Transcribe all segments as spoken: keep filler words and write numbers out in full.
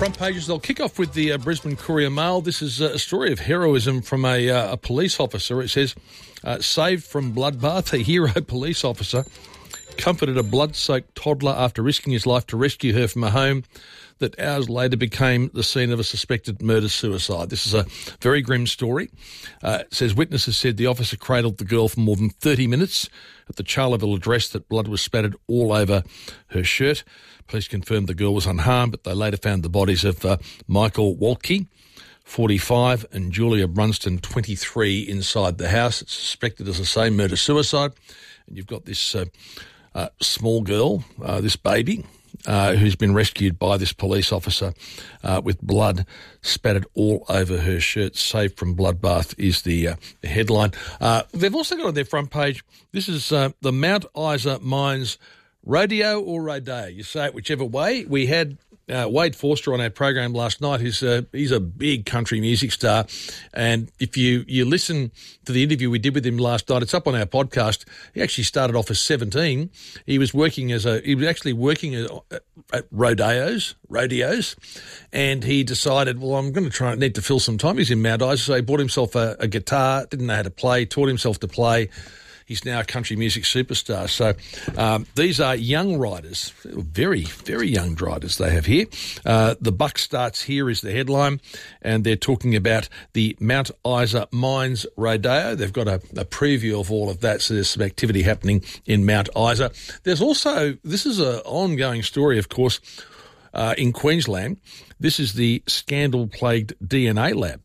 front pages. They'll kick off with the uh, Brisbane Courier Mail. This is uh, a story of heroism from a, uh, a police officer. It says, uh, saved from bloodbath, a hero police officer comforted a blood-soaked toddler after risking his life to rescue her from a home that hours later became the scene of a suspected murder-suicide. This is a very grim story. Uh, it says witnesses said the officer cradled the girl for more than thirty minutes at the Charleville address, that blood was spattered all over her shirt. Police confirmed the girl was unharmed, but they later found the bodies of uh, Michael Waltke, forty-five, and Julia Brunston, twenty-three, inside the house. It's suspected, as I say, murder-suicide. And you've got this uh, uh, small girl, uh, this baby, Uh, who's been rescued by this police officer uh, with blood spattered all over her shirt. Saved from bloodbath is the, uh, the headline. Uh, they've also got on their front page, this is uh, the Mount Isa Mines rodeo or rodeo. You say it whichever way. We had uh, Wade Forster on our program last night. He's a, he's a big country music star. And if you, you listen to the interview we did with him last night, it's up on our podcast. He actually started off as seventeen. He was working as a, he was actually working at, at rodeos, rodeos. And he decided, well, I'm going to try, need to fill some time. He's in Mount Isa. So he bought himself a, a guitar, didn't know how to play, taught himself to play. He's now a country music superstar. So um, these are young riders, very, very young riders they have here. Uh, the buck starts here is the headline, and they're talking about the Mount Isa Mines Rodeo. They've got a, a preview of all of that, so there's some activity happening in Mount Isa. There's also, this is an ongoing story, of course, uh, in Queensland. This is the scandal-plagued D N A lab.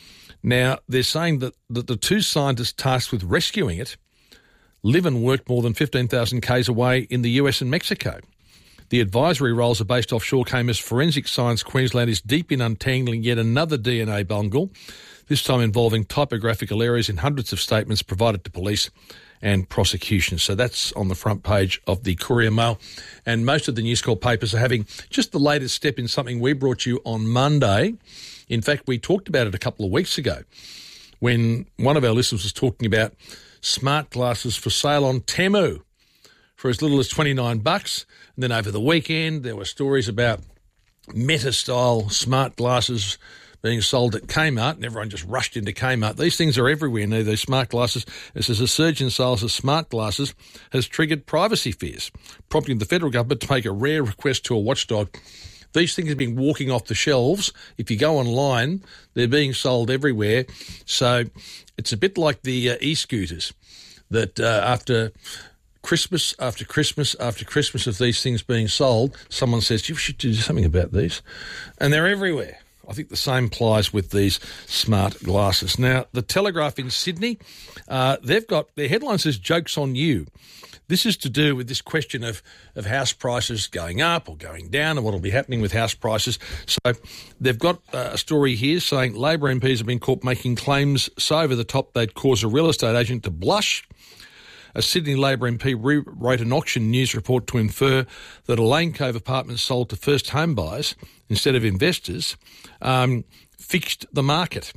Now, they're saying that, that the two scientists tasked with rescuing it live and work more than fifteen thousand kays away in the U S and Mexico. The advisory roles are based offshore. Came as Forensic Science Queensland is deep in untangling yet another D N A bungle, this time involving typographical errors in hundreds of statements provided to police and prosecution. So that's on the front page of the Courier Mail. And most of the News Corp papers are having just the latest step in something we brought you on Monday. In fact, we talked about it a couple of weeks ago when one of our listeners was talking about smart glasses for sale on Temu for as little as twenty-nine bucks. And then over the weekend, there were stories about Meta-style smart glasses being sold at Kmart, and everyone just rushed into Kmart. These things are everywhere now, these smart glasses. It says a surge in sales of smart glasses has triggered privacy fears, prompting the federal government to make a rare request to a watchdog. These things have been walking off the shelves. If you go online, they're being sold everywhere. So it's a bit like the uh, e-scooters that uh, after Christmas, after Christmas, after Christmas of these things being sold, someone says, you should do something about these. And they're everywhere. I think the same applies with these smart glasses. Now, the Telegraph in Sydney, uh, they've got, their headline says, Joke's on you. This is to do with this question of, of house prices going up or going down and what will be happening with house prices. So they've got uh, a story here saying Labor M Ps have been caught making claims so over the top they'd cause a real estate agent to blush. A Sydney Labor M P rewrote an auction news report to infer that a Lane Cove apartment sold to first home buyers instead of investors um, fixed the market.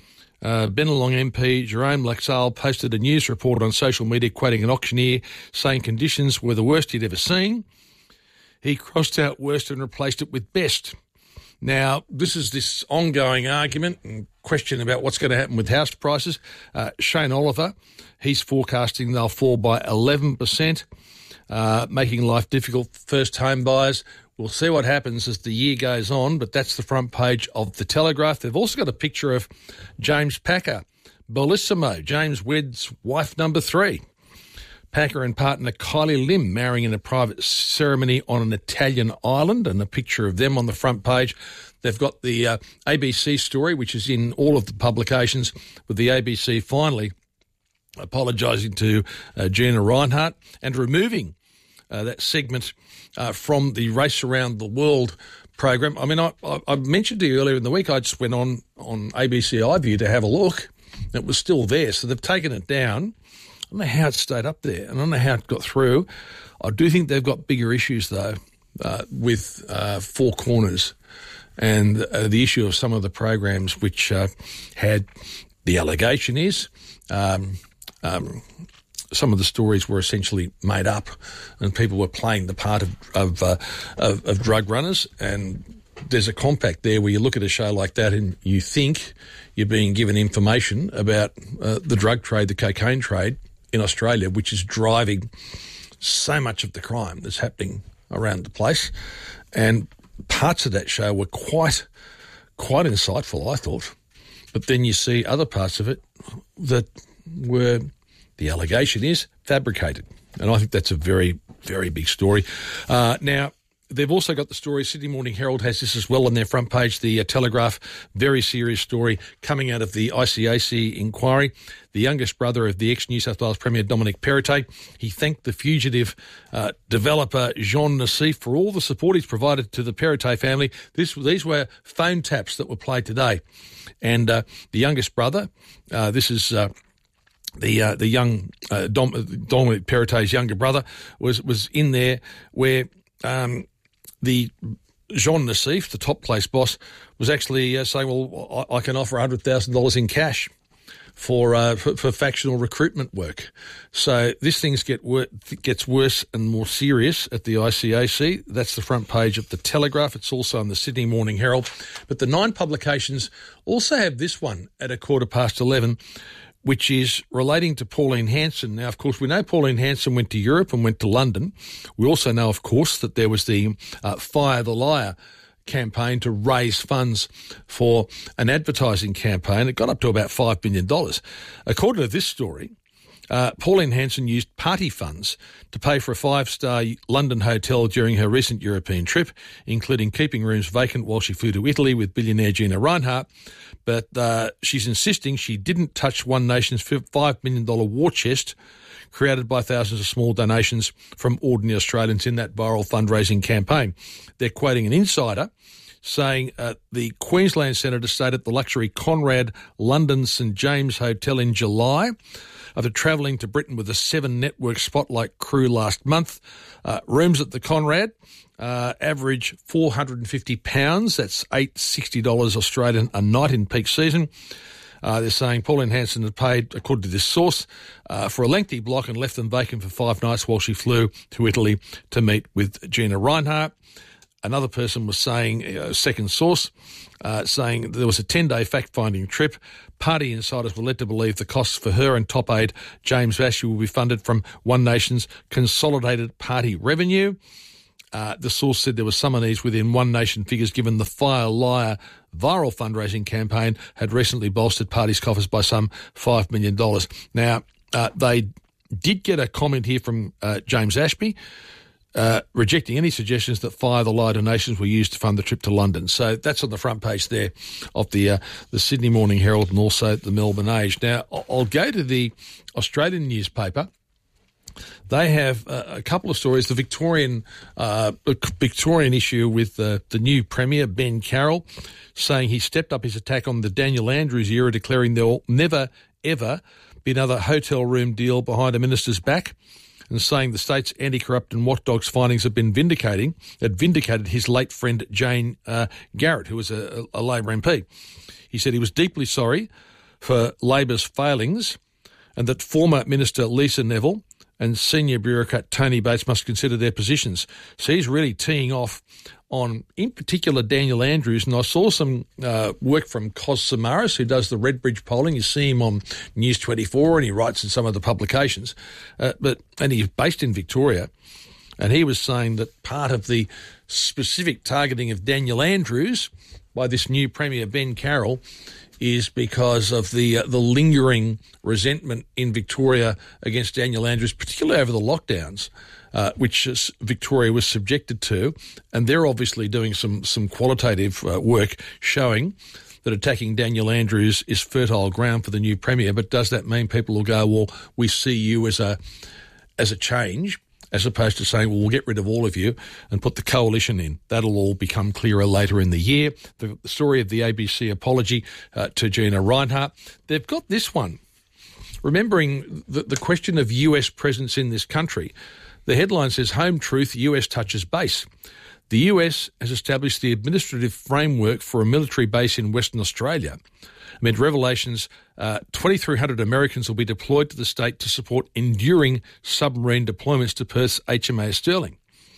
Uh, Bennelong M P Jerome Laxale posted a news report on social media quoting an auctioneer saying conditions were the worst he'd ever seen. He crossed out worst and replaced it with best. Now, this is this ongoing argument and question about what's going to happen with house prices. Uh, Shane Oliver, he's forecasting they'll fall by eleven percent, uh, making life difficult for first home buyers. We'll see what happens as the year goes on, but that's the front page of the Telegraph. They've also got a picture of James Packer, Bellissimo, James Wedd's wife number three. Packer and partner Kylie Lim marrying in a private ceremony on an Italian island, and a picture of them on the front page. They've got the uh, A B C story, which is in all of the publications, with the A B C finally apologising to uh, Gina Reinhart and removing uh, that segment uh, from the Race Around the World program. I mean, I, I, I mentioned to you earlier in the week, I just went on, on A B C iView to have a look. It was still there, so they've taken it down. I don't know how it stayed up there. I don't know how it got through. I do think they've got bigger issues, though, uh, with uh, Four Corners and uh, the issue of some of the programs which uh, had, the allegation is, um, um, some of the stories were essentially made up and people were playing the part of of, uh, of, of drug runners, and there's a compact there where you look at a show like that and you think you're being given information about uh, the drug trade, the cocaine trade in Australia, which is driving so much of the crime that's happening around the place. And parts of that show were quite, quite insightful, I thought. But then you see other parts of it that were, the allegation is, fabricated. And I think that's a very, very big story. Uh, now, they've also got the story, Sydney Morning Herald has this as well on their front page, the uh, Telegraph, very serious story coming out of the I C A C inquiry. The youngest brother of the ex-New South Wales Premier Dominic Perrottet, he thanked the fugitive uh, developer Jean Nassif for all the support he's provided to the Perrottet family. This, these were phone taps that were played today. And uh, the youngest brother, uh, this is... Uh, The uh, the young uh, Dom, Dominic Perrottet's younger brother was was in there where um, the Jean Nassif, the top place boss, was actually uh, saying, "Well, I, I can offer one hundred thousand dollars in cash for, uh, for for factional recruitment work." So this thing's get wor- gets worse and more serious at the I C A C. That's the front page of the Telegraph. It's also on the Sydney Morning Herald. But the Nine publications also have this one at a quarter past eleven, which is relating to Pauline Hanson. Now, of course, we know Pauline Hanson went to Europe and went to London. We also know, of course, that there was the uh, Fire the Liar campaign to raise funds for an advertising campaign. It got up to about five million dollars. According to this story, uh, Pauline Hanson used party funds to pay for a five-star London hotel during her recent European trip, including keeping rooms vacant while she flew to Italy with billionaire Gina Rinehart. But uh, she's insisting she didn't touch One Nation's five million dollars war chest created by thousands of small donations from ordinary Australians in that viral fundraising campaign. They're quoting an insider saying uh, the Queensland Senator stayed at the luxury Conrad London St James Hotel in July after travelling to Britain with a Seven Network Spotlight crew last month. Uh, rooms at the Conrad uh, average four hundred fifty pounds. That's eight hundred sixty dollars Australian a night in peak season. Uh, they're saying Pauline Hanson had paid, according to this source, uh, for a lengthy block and left them vacant for five nights while she flew to Italy to meet with Gina Rinehart. Another person was saying, a second source, uh, saying there was a ten-day fact-finding trip. Party insiders were led to believe the costs for her and top aide James Vassey will be funded from One Nation's consolidated party revenue. Uh, the source said there were some unease within One Nation figures given the Fire Liar viral fundraising campaign had recently bolstered parties' coffers by some five million dollars. Now, uh, they did get a comment here from uh, James Ashby, Uh, rejecting any suggestions that Fire the Liar donations were used to fund the trip to London. So that's on the front page there of the uh, the Sydney Morning Herald and also the Melbourne Age. Now, I'll go to the Australian newspaper. They have uh, a couple of stories. The Victorian uh, Victorian issue with uh, the new Premier, Ben Carroll, saying he stepped up his attack on the Daniel Andrews era, declaring there will never, ever be another hotel room deal behind a minister's back, and saying the state's anti-corrupt and watchdogs findings have been vindicating, had vindicated his late friend Jane uh, Garrett, who was a, a Labor M P. He said he was deeply sorry for Labor's failings and that former Minister Lisa Neville and senior bureaucrat Tony Bates must consider their positions. So he's really teeing off on, in particular, Daniel Andrews. And I saw some uh, work from Cos Samaras, who does the Redbridge polling. You see him on News twenty-four and he writes in some of the publications. Uh, but and he's based in Victoria. And he was saying that part of the specific targeting of Daniel Andrews by this new Premier, Ben Carroll, is because of the uh, the lingering resentment in Victoria against Daniel Andrews, particularly over the lockdowns, uh, which is, Victoria was subjected to. And they're obviously doing some, some qualitative uh, work showing that attacking Daniel Andrews is fertile ground for the new Premier. But does that mean people will go, well, we see you as a as a change, as opposed to saying, well, we'll get rid of all of you and put the coalition in? That'll all become clearer later in the year. The, the story of the A B C apology uh, to Gina Rinehart. They've got this one. Remembering the, the question of U S presence in this country, the headline says, Home Truth, U S touches base. The U S has established the administrative framework for a military base in Western Australia. Amid revelations, uh, twenty-three hundred Americans will be deployed to the state to support enduring submarine deployments to Perth's H M A S Sterling.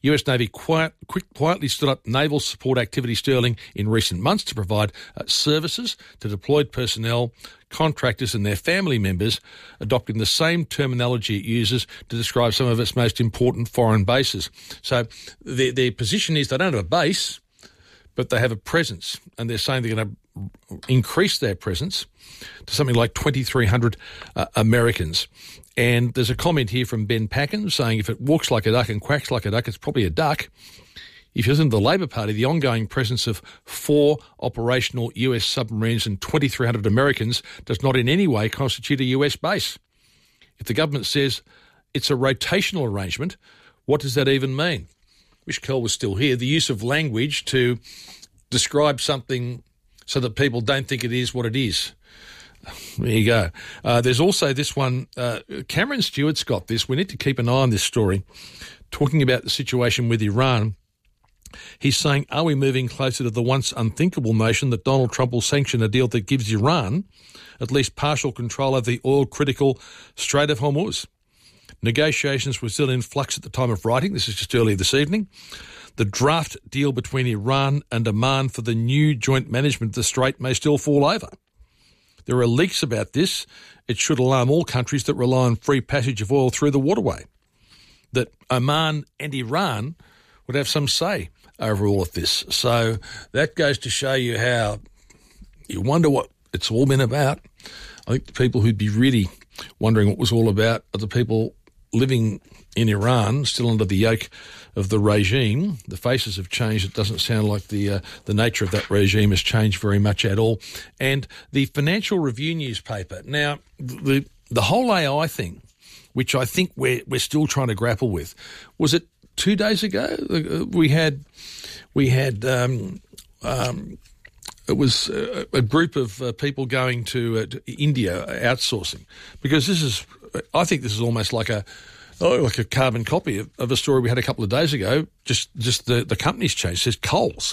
U S Navy quiet, quick, quietly stood up naval support activity sterling in recent months to provide uh, services to deployed personnel, contractors and their family members, adopting the same terminology it uses to describe some of its most important foreign bases. So their, their position is they don't have a base, but they have a presence, and they're saying they're going to increase their presence to something like twenty-three hundred uh, Americans. And there's a comment here from Ben Packen saying if it walks like a duck and quacks like a duck, it's probably a duck. If you listen to the Labor Party, the ongoing presence of four operational U S submarines and twenty-three hundred Americans does not in any way constitute a U S base. If the government says it's a rotational arrangement, what does that even mean? Wish Curl was still here. The use of language to describe something so that people don't think it is what it is. There you go. Uh, there's also this one. Uh, Cameron Stewart's got this. We need to keep an eye on this story. Talking about the situation with Iran, he's saying, are we moving closer to the once unthinkable notion that Donald Trump will sanction a deal that gives Iran at least partial control of the oil-critical Strait of Hormuz? Negotiations were still in flux at the time of writing. This is just earlier this evening. The draft deal between Iran and Oman for the new joint management of the strait may still fall over. There are leaks about this. It should alarm all countries that rely on free passage of oil through the waterway, that Oman and Iran would have some say over all of this. So that goes to show you how you wonder what it's all been about. I think the people who'd be really wondering what it was all about are the people living in Iran, still under the yoke of the regime. The faces have changed. It doesn't sound like the uh, the nature of that regime has changed very much at all. And the Financial Review newspaper. Now, the the whole A I thing, which I think we're we're still trying to grapple with, was it two days ago? We had we had um, um, it was a, a group of uh, people going to, uh, to India outsourcing, because this is, I think this is almost like a Oh, like a carbon copy of, of a story we had a couple of days ago. Just just the, the company's changed. It says Coles.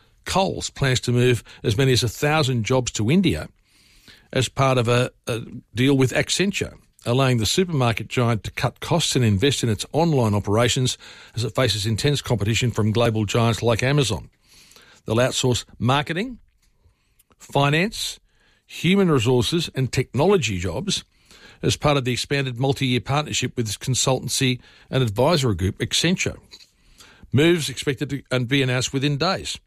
Coles plans to move as many as a thousand jobs to India as part of a, a deal with Accenture, allowing the supermarket giant to cut costs and invest in its online operations as it faces intense competition from global giants like Amazon. They'll outsource marketing, finance, human resources and technology jobs as part of the expanded multi-year partnership with its consultancy and advisory group, Accenture. Moves expected to be announced within days.